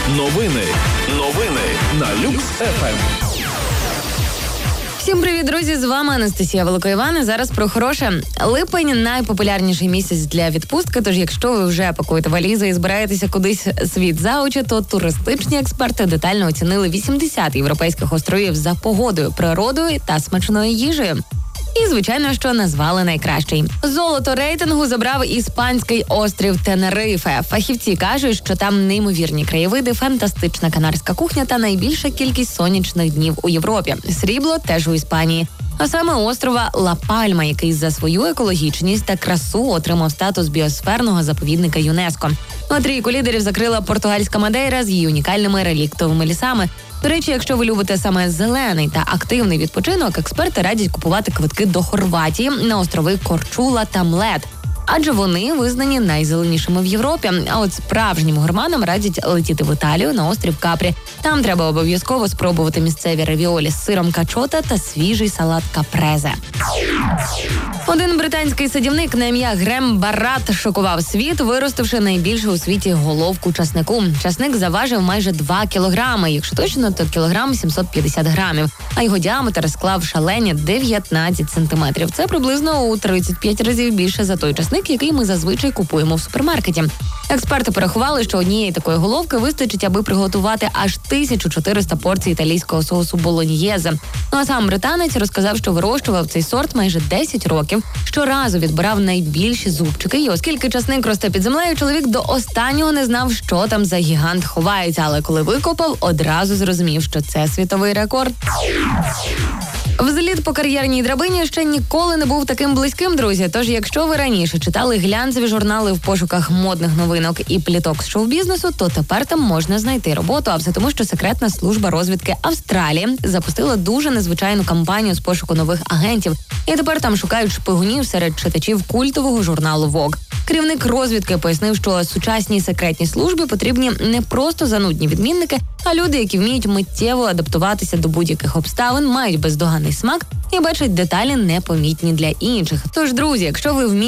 Новини на Люкс ФМ. Всім привіт, друзі! З вами Анастасія Великоїван. Зараз про хороше. Липень – найпопулярніший місяць для відпустки, тож якщо ви вже пакуєте валізи і збираєтеся кудись світ за очі, то туристичні експерти детально оцінили 80 європейських островів за погодою, природою та смачною їжею. І, звичайно, що назвали найкращий. Золото рейтингу забрав іспанський острів Тенерифе. Фахівці кажуть, що там неймовірні краєвиди, фантастична канарська кухня та найбільша кількість сонячних днів у Європі. Срібло теж у Іспанії. А саме острова Ла-Пальма, який за свою екологічність та красу отримав статус біосферного заповідника ЮНЕСКО. У трійку лідерів закрила португальська Мадейра з її унікальними реліктовими лісами. До речі, якщо ви любите саме зелений та активний відпочинок, експерти радять купувати квитки до Хорватії на острови Корчула та Млет. Адже вони визнані найзеленішими в Європі. А от справжнім гурманам радять летіти в Італію на острів Капрі. Там треба обов'язково спробувати місцеві равіолі з сиром качота та свіжий салат капрезе. Один британський садівник на ім'я Грем Барат шокував світ, виростивши найбільшу у світі головку часнику. Часник заважив майже 2 кілограми, якщо точно, то кілограм 750 грамів, а його діаметр склав шалені 19 сантиметрів. Це приблизно у 35 разів більше за той часник, який ми зазвичай купуємо в супермаркеті. Експерти порахували, що однієї такої головки вистачить, аби приготувати аж 1400 порцій італійського соусу болоньєзе. Ну а сам британець розказав, що вирощував цей сорт майже 10 років, щоразу відбирав найбільші зубчики. І оскільки часник росте під землею, чоловік до останнього не знав, що там за гігант ховається, але коли викопав, одразу зрозумів, що це світовий рекорд. Взліт по кар'єрній драбині ще ніколи не був таким близьким, друзі. Тож, якщо ви раніше читали глянцеві журнали в пошуках модних новинок і пліток з шоу-бізнесу, то тепер там можна знайти роботу, а все тому, що секретна служба розвідки Австралії запустила дуже незвичайну кампанію з пошуку нових агентів. І тепер там шукають шпигунів серед читачів культового журналу Vogue. Керівник розвідки пояснив, що сучасній секретній службі потрібні не просто занудні відмінники, а люди, які вміють миттєво адаптуватися до будь-яких обставин, мають бездоганний смак і бачать деталі непомітні для інших. Тож, друзі, якщо ви вмієте